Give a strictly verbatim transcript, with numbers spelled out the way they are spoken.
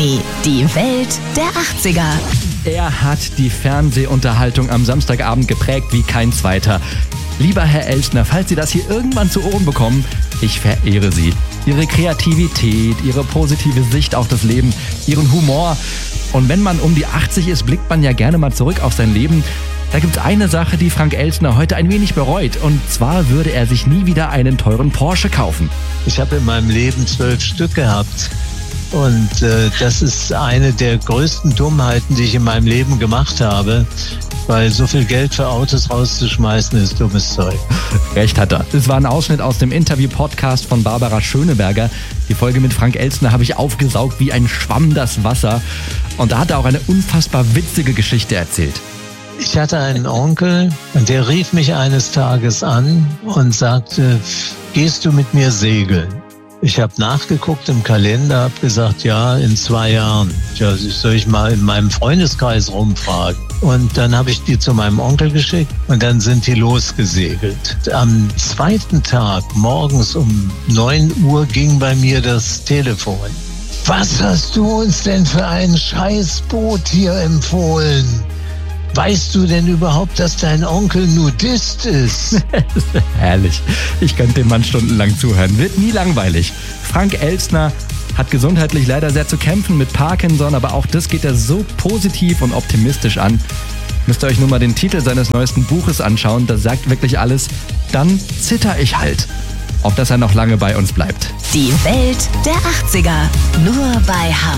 Krimi, die Welt der achtziger. Er hat die Fernsehunterhaltung am Samstagabend geprägt wie kein zweiter. Lieber Herr Elstner, falls Sie das hier irgendwann zu Ohren bekommen, ich verehre Sie. Ihre Kreativität, Ihre positive Sicht auf das Leben, Ihren Humor. Und wenn man um die achtzig ist, blickt man ja gerne mal zurück auf sein Leben. Da gibt es eine Sache, die Frank Elstner heute ein wenig bereut. Und zwar würde er sich nie wieder einen teuren Porsche kaufen. Ich habe in meinem Leben zwölf Stück gehabt. Und äh, das ist eine der größten Dummheiten, die ich in meinem Leben gemacht habe. Weil so viel Geld für Autos rauszuschmeißen, ist dummes Zeug. Recht hat er. Es war ein Ausschnitt aus dem Interview-Podcast von Barbara Schöneberger. Die Folge mit Frank Elstner habe ich aufgesaugt wie ein Schwamm das Wasser. Und da hat er auch eine unfassbar witzige Geschichte erzählt. Ich hatte einen Onkel und der rief mich eines Tages an und sagte, gehst du mit mir segeln? Ich habe nachgeguckt im Kalender, habe gesagt, ja, in zwei Jahren. Ja, soll ich mal in meinem Freundeskreis rumfragen? Und dann habe ich die zu meinem Onkel geschickt und dann sind die losgesegelt. Am zweiten Tag, morgens um neun Uhr, ging bei mir das Telefon. Was hast du uns denn für ein Scheißboot hier empfohlen? Weißt du denn überhaupt, dass dein Onkel Nudist ist? Herrlich. Ich könnte dem Mann stundenlang zuhören. Wird nie langweilig. Frank Elstner hat gesundheitlich leider sehr zu kämpfen mit Parkinson, aber auch das geht er so positiv und optimistisch an. Müsst ihr euch nur mal den Titel seines neuesten Buches anschauen. Das sagt wirklich alles. Dann zitter ich halt. Ob dass er noch lange bei uns bleibt. Die Welt der achtziger. Nur bei H